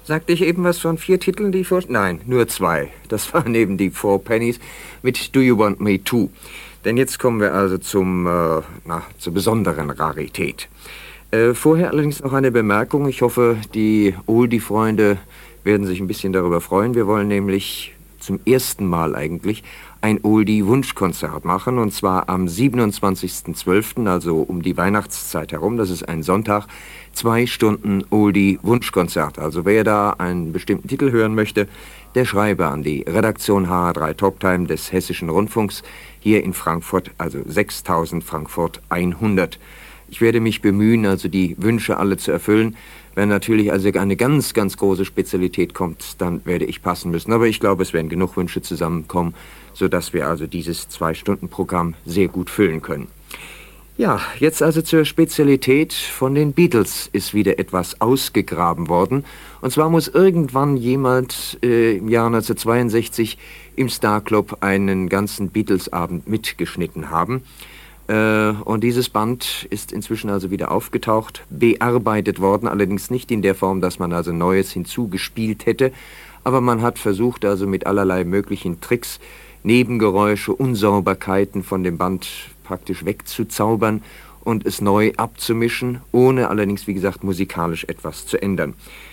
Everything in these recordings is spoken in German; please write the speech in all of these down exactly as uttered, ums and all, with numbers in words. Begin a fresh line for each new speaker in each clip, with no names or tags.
Sagte ich eben was von vier Titeln, die ich vor... Nein, nur zwei. Das waren eben die Four Pennies mit Do You Want Me To. Denn jetzt kommen wir also zum, äh, na, zur besonderen Rarität. Äh, vorher allerdings noch eine Bemerkung. Ich hoffe, die Oldie-Freunde werden sich ein bisschen darüber freuen. Wir wollen nämlich zum ersten Mal eigentlich ein Oldie-Wunschkonzert machen. Und zwar am siebenundzwanzigsten zwölften, also um die Weihnachtszeit herum. Das ist ein Sonntag. Zwei Stunden Oldie-Wunschkonzert. Also wer da einen bestimmten Titel hören möchte, der schreibe an die Redaktion H H drei Talktime des Hessischen Rundfunks hier in Frankfurt, also sechstausend Frankfurt hundert. Ich werde mich bemühen, also die Wünsche alle zu erfüllen. Wenn natürlich also eine ganz, ganz große Spezialität kommt, dann werde ich passen müssen. Aber ich glaube, es werden genug Wünsche zusammenkommen, sodass wir also dieses Zwei-Stunden-Programm sehr gut füllen können. Ja, jetzt also zur Spezialität. Von den Beatles ist wieder etwas ausgegraben worden. Und zwar muss irgendwann jemand äh, im Jahr neunzehnhundertzweiundsechzig im Star Club einen ganzen Beatles-Abend mitgeschnitten haben. Äh, und dieses Band ist inzwischen also wieder aufgetaucht, bearbeitet worden, allerdings nicht in der Form, dass man also Neues hinzugespielt hätte. Aber man hat versucht also mit allerlei möglichen Tricks, Nebengeräusche, Unsauberkeiten von dem Band praktisch wegzuzaubern und es neu abzumischen, ohne allerdings, wie gesagt, musikalisch etwas zu ändern.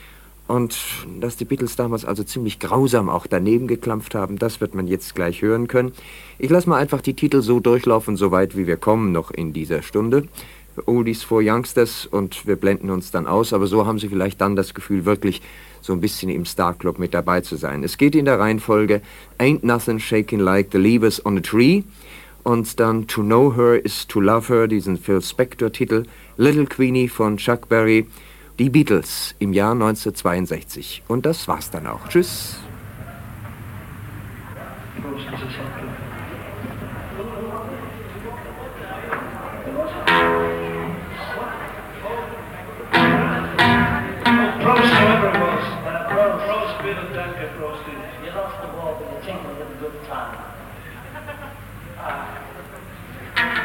Und dass die Beatles damals also ziemlich grausam auch daneben geklampft haben, das wird man jetzt gleich hören können. Ich lasse mal einfach die Titel so durchlaufen, so weit wie wir kommen noch in dieser Stunde. Oldies for Youngsters, und wir blenden uns dann aus, aber so haben Sie vielleicht dann das Gefühl, wirklich so ein bisschen im Star Club mit dabei zu sein. Es geht in der Reihenfolge Ain't Nothing Shaking Like the Leaves on a Tree, und dann To Know Her is to Love Her, diesen Phil Spector-Titel, Little Queenie von Chuck Berry, die Beatles im Jahr neunzehnhundertzweiundsechzig. Und das war's dann auch. Tschüss.
You lost the war, but you think we had a good time.